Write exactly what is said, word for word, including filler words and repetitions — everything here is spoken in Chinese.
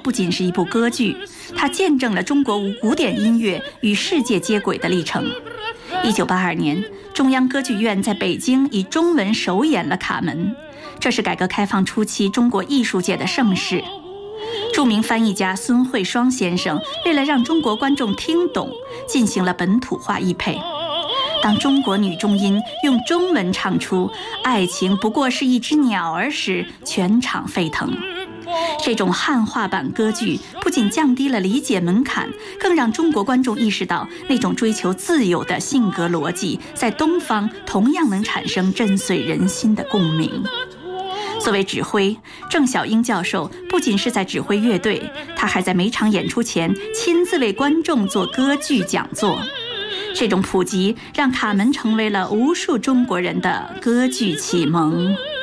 不仅是一部歌剧，它见证了中国古典音乐与世界接轨的历程。一九八二年，中央歌剧院在北京以中文首演了《卡门》，这是改革开放初期中国艺术界的盛事。著名翻译家孙慧双先生为了让中国观众听懂，进行了本土化译配。当中国女中音用中文唱出“爱情不过是一只鸟儿”时，全场沸腾。这种汉化版歌剧不仅降低了理解门槛，更让中国观众意识到那种追求自由的性格逻辑在东方同样能产生震碎人心的共鸣。作为指挥，郑晓英教授不仅是在指挥乐队，他还在每场演出前亲自为观众做歌剧讲座。这种普及让卡门成为了无数中国人的歌剧启蒙。